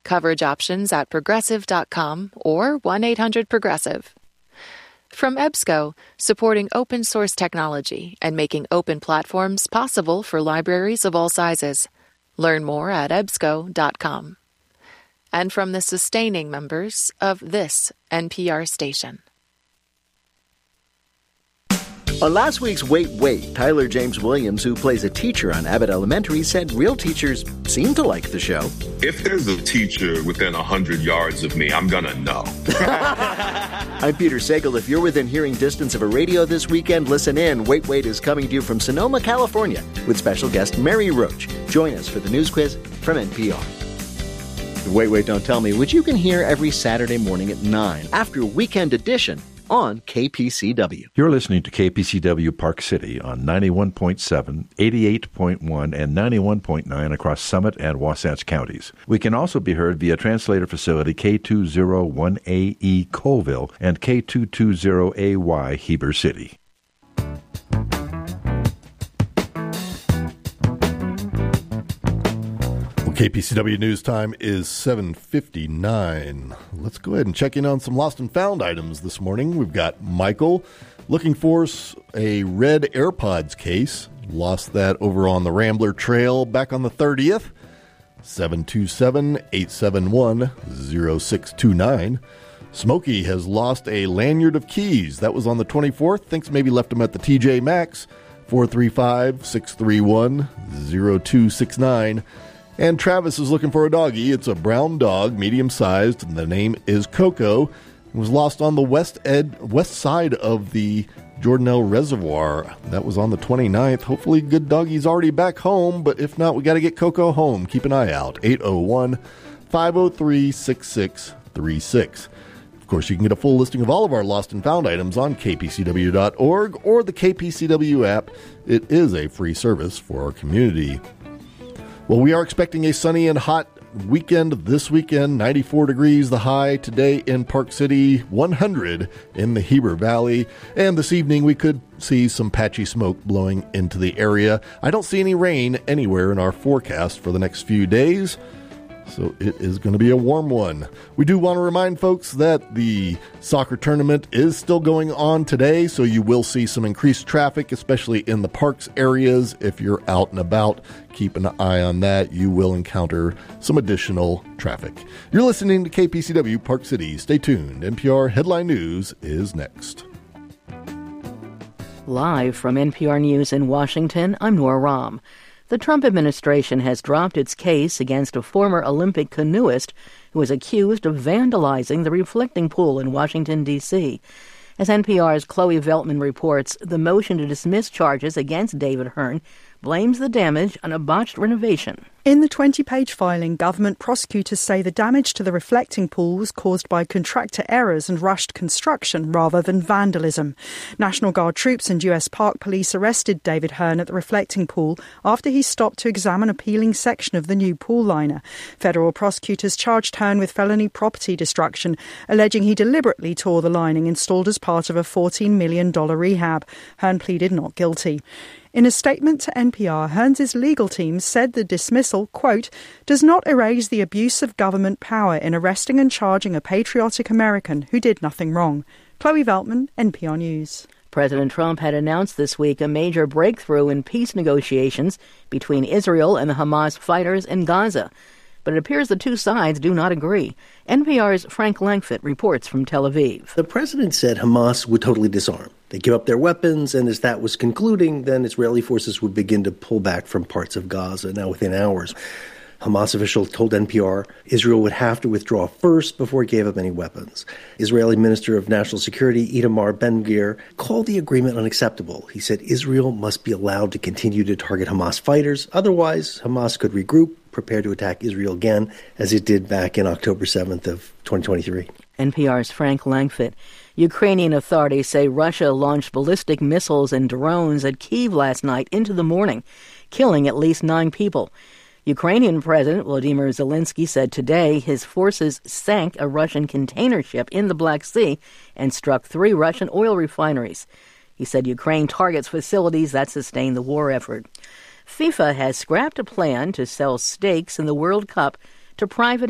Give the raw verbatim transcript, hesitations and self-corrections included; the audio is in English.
Coverage options at progressive dot com or one eight hundred progressive. From EBSCO, supporting open source technology and making open platforms possible for libraries of all sizes. Learn more at ebsco dot com. And from the sustaining members of this N P R station. On last week's Wait, Wait, Tyler James Williams, who plays a teacher on Abbott Elementary, said real teachers seem to like the show. If there's a teacher within one hundred yards of me, I'm going to know. I'm Peter Sagal. If you're within hearing distance of a radio this weekend, listen in. Wait, Wait is coming to you from Sonoma, California, with special guest Mary Roach. Join us for the news quiz from N P R. Wait, Wait, Don't Tell Me, which you can hear every Saturday morning at nine after Weekend Edition on K P C W. You're listening to K P C W Park City on ninety-one point seven, eighty-eight point one, and ninety-one point nine across Summit and Wasatch counties. We can also be heard via translator facility K two oh one A E Colville and K two twenty A Y Heber City. K P C W News Time is seven fifty-nine. Let's go ahead and check in on some lost and found items this morning. We've got Michael looking for a red AirPods case. Lost that over on the Rambler Trail back on the thirtieth. seven two seven, eight seven one, zero six two nine. Smokey has lost a lanyard of keys. That was on the twenty-fourth. Thinks maybe left them at the T J Maxx. four three five, six three one, zero two six nine. And Travis is looking for a doggy. It's a brown dog, medium-sized, and the name is Coco. It was lost on the west ed, west side of the Jordanelle Reservoir. That was on the twenty-ninth. Hopefully, good doggy's already back home, but if not, we got to get Coco home. Keep an eye out. eight oh one, five oh three, six six three six. Of course, you can get a full listing of all of our lost and found items on K P C W dot org or the K P C W app. It is a free service for our community. Well, we are expecting a sunny and hot weekend this weekend. ninety-four degrees the high today in Park City, one hundred in the Heber Valley. And this evening we could see some patchy smoke blowing into the area. I don't see any rain anywhere in our forecast for the next few days, so it is going to be a warm one. We do want to remind folks that the soccer tournament is still going on today, so you will see some increased traffic, especially in the parks areas. If you're out and about, keep an eye on that. You will encounter some additional traffic. You're listening to K P C W Park City. Stay tuned. N P R Headline News is next. Live from N P R News in Washington, I'm Nora Rahm. The Trump administration has dropped its case against a former Olympic canoeist who was accused of vandalizing the reflecting pool in Washington, D C As N P R's Chloe Veltman reports, the motion to dismiss charges against David Hearn blames the damage on a botched renovation. In the twenty-page filing, government prosecutors say the damage to the reflecting pool was caused by contractor errors and rushed construction rather than vandalism. National Guard troops and U S Park Police arrested David Hearn at the reflecting pool after he stopped to examine a peeling section of the new pool liner. Federal prosecutors charged Hearn with felony property destruction, alleging he deliberately tore the lining installed as part of a fourteen million dollars rehab. Hearn pleaded not guilty. In a statement to N P R, Hearns' legal team said the dismissal, quote, does not erase the abuse of government power in arresting and charging a patriotic American who did nothing wrong. Chloe Veltman, N P R News. President Trump had announced this week a major breakthrough in peace negotiations between Israel and the Hamas fighters in Gaza. But it appears the two sides do not agree. N P R's Frank Langfitt reports from Tel Aviv. The president said Hamas would totally disarm. They give up their weapons, and as that was concluding, then Israeli forces would begin to pull back from parts of Gaza. Now, within hours, Hamas officials told N P R Israel would have to withdraw first before it gave up any weapons. Israeli Minister of National Security Itamar Ben-Gvir called the agreement unacceptable. He said Israel must be allowed to continue to target Hamas fighters. Otherwise, Hamas could regroup, prepare to attack Israel again, as it did back in October seventh of twenty twenty-three. N P R's Frank Langfitt. Ukrainian authorities say Russia launched ballistic missiles and drones at Kyiv last night into the morning, killing at least nine people. Ukrainian President Volodymyr Zelensky said today his forces sank a Russian container ship in the Black Sea and struck three Russian oil refineries. He said Ukraine targets facilities that sustain the war effort. FIFA has scrapped a plan to sell stakes in the World Cup to private